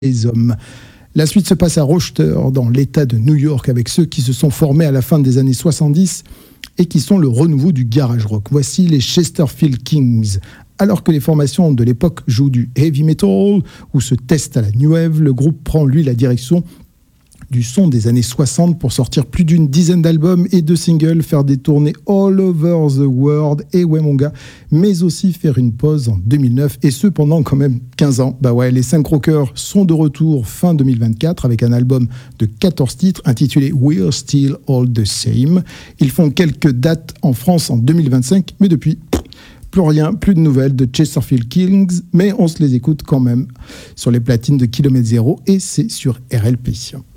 les hommes. La suite se passe à Rochester, dans l'État de New York, avec ceux qui se sont formés à la fin des années 70 et qui sont le renouveau du garage rock. Voici les Chesterfield Kings. Alors que les formations de l'époque jouent du heavy metal ou se testent à la new wave, le groupe prend lui la direction du son des années 60 pour sortir plus d'une dizaine d'albums et de singles, faire des tournées all over the world et ouais mon gars, mais aussi faire une pause en 2009 et ce pendant quand même 15 ans. Bah ouais, les 5 rockers sont de retour fin 2024 avec un album de 14 titres intitulé We're Still All the Same. Ils font quelques dates en France en 2025, mais depuis plus rien, plus de nouvelles de Chesterfield Kings, mais on se les écoute quand même sur les platines de Kilomètre Zéro et c'est sur RLP.